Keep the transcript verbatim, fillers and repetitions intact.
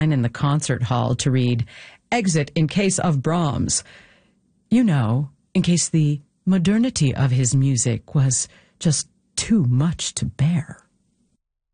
in the concert hall to read, "Exit in case of Brahms." You know, in case the modernity of his music was just too much to bear.